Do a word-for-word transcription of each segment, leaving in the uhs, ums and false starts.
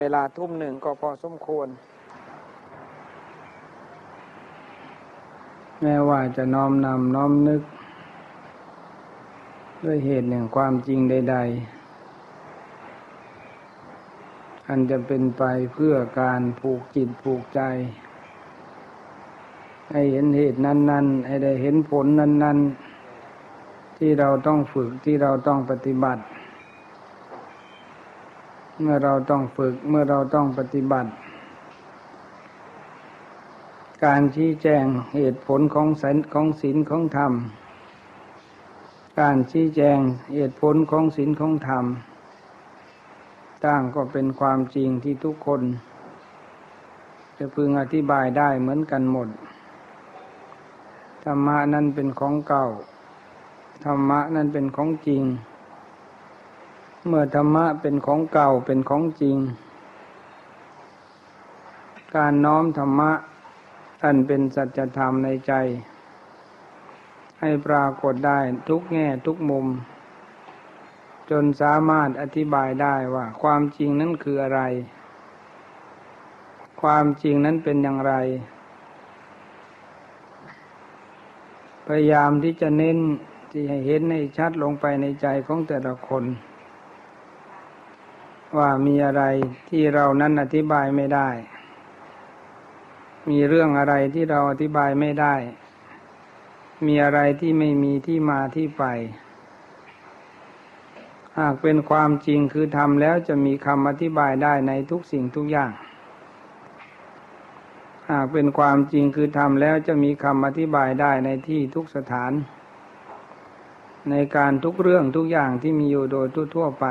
เวลาทุ่มหนึ่งก็พอสมควรแม้ว่าจะน้อมนำน้อมนึกด้วยเหตุแห่งความจริงใดๆอันจะเป็นไปเพื่อการผูกจิตผูกใจให้เห็นเหตุนั้นๆให้ได้เห็นผลนั้นๆที่เราต้องฝึกที่เราต้องปฏิบัติเมื่อเราต้องฝึกเมื่อเราต้องปฏิบัติการชี้แจงเหตุผลของศีลของศีลของธรรมการชี้แจงเหตุผลของศีลของธรรมต่างก็เป็นความจริงที่ทุกคนจะพึงอธิบายได้เหมือนกันหมดธรรมะนั้นเป็นของเก่าธรรมะนั้นเป็นของจริงเมื่อธรรมะเป็นของเก่าเป็นของจริงการน้อมธรรมะอันเป็นสัจธรรมในใจให้ปรากฏได้ทุกแง่ทุกมุมจนสามารถอธิบายได้ว่าความจริงนั้นคืออะไรความจริงนั้นเป็นอย่างไรพยายามที่จะเน้นที่ให้เห็นให้ชัดลงไปในใจของแต่ละคนว่ามีอะไรที่เรานั้นอธิบายไม่ได้มีเรื่องอะไรที่เราอธิบายไม่ได้มีอะไรที่ไม่มีที่มาที่ไปหากเป็นความจริงคือทำแล้วจะมีคำอธิบายได้ในทุกสิ่งทุกอย่างหากเป็นความจริงคือทำแล้วจะมีคำอธิบายได้ในที่ทุกสถานในการทุกเรื่องทุกอย่างที่มีอยู่โดยทั่วๆไป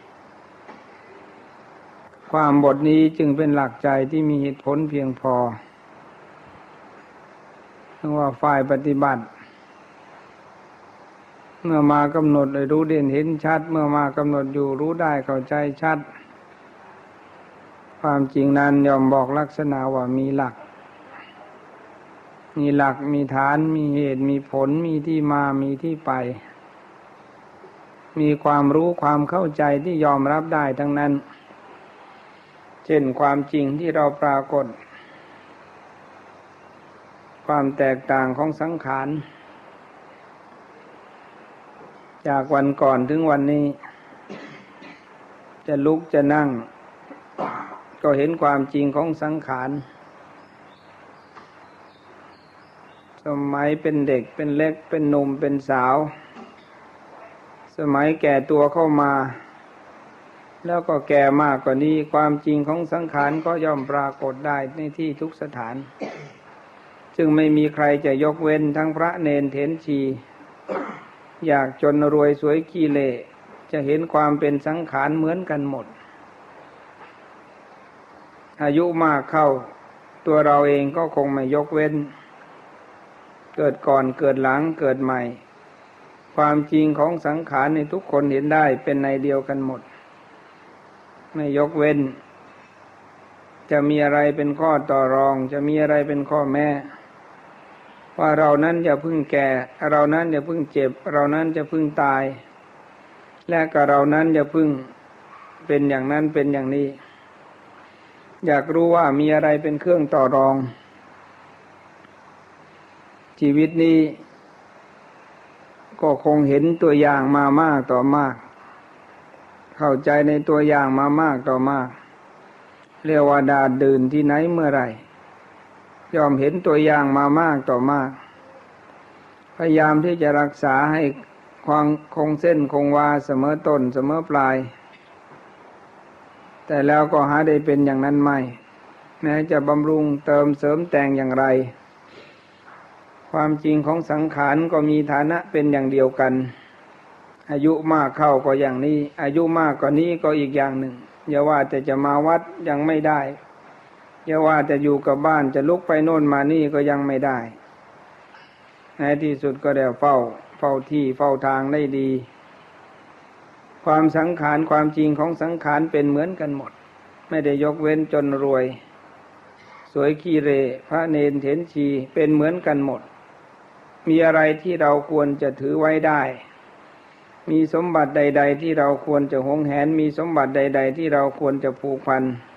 ความบทนี้จึงเป็นหลักใจที่มีเหตุผลเพียงพอเรียกว่าฝ่ายปฏิบัติเมื่อมากำหนดได้รู้เด่นเห็นชัดเมื่อมากำหนดอยู่รู้ได้เข้าใจชัดความจริงนั้นยอมบอกลักษณะว่ามีหลักมีหลักมีฐานมีเหตุมีผลมีที่มามีที่ไปมีความรู้ความเข้าใจที่ยอมรับได้ทั้งนั้นเช่นความจริงที่เราปรากฏความแตกต่างของสังขารจากวันก่อนถึงวันนี้จะลุกจะนั่งก็เห็นความจริงของสังขารสมัยเป็นเด็กเป็นเล็กเป็นหนุ่มเป็นสาวสมัยแก่ตัวเข้ามาแล้วก็แก่มากกว่านี้ความจริงของสังขารก็ย่อมปรากฏได้ในที่ทุกสถานจึงไม่มีใครจะยกเว้นทั้งพระเณรเถรชีอยากจนรวยสวยขี้เหร่จะเห็นความเป็นสังขารเหมือนกันหมดอายุมากเข้าตัวเราเองก็คงไม่ยกเว้นเกิดก่อนเกิดหลังเกิดใหม่ความจริงของสังขารในทุกคนเห็นได้เป็นในเดียวกันหมดไม่ยกเว้นจะมีอะไรเป็นข้อต่อรองจะมีอะไรเป็นข้อแม้ว่าเรานั้นอย่าเพิ่งแก่เรานั้นอย่าเพิ่งเจ็บเรานั้นจะเพิ่งตายและก็เรานั้นอย่าเพิ่งเป็นอย่างนั้นเป็นอย่างนี้อยากรู้ว่ามีอะไรเป็นเครื่องต่อรองชีวิตนี้ก็คงเห็นตัวอย่างมามากต่อมากเข้าใจในตัวอย่างมามากต่อมากเรียกว่าดาดื่นที่ไหนเมื่อไรยอมเห็นตัวอย่างมามากต่อมากพยายามที่จะรักษาให้ความคงเส้นคงวาเสมอต้นเสมอปลายแต่แล้วก็หาได้เป็นอย่างนั้นไม่แม้จะบำรุงเติมเสริมแต่งอย่างไรความจริงของสังขารก็มีฐานะเป็นอย่างเดียวกันอายุมากเข้าก็อย่างนี้อายุมากกว่านี้ก็อีกอย่างหนึ่งอย่าว่าแต่จะมาวัดยังไม่ได้อย่าว่าจะอยู่กับบ้านจะลุกไปโน่นมานี่ก็ยังไม่ได้ในที่สุดก็ได้เฝ้าเฝ้าที่เฝ้าทางได้ดีความสังขารความจริงของสังขารเป็นเหมือนกันหมดไม่ได้ยกเว้นจนรวยสวยขี้เหร่พระเณรเถรชีเป็นเหมือนกันหมดมีอะไรที่เราควรจะถือไว้ได้มีสมบัติใดๆที่เราควรจะหวงแหนมีสมบัติใดๆที่เราควรจะผูกพัน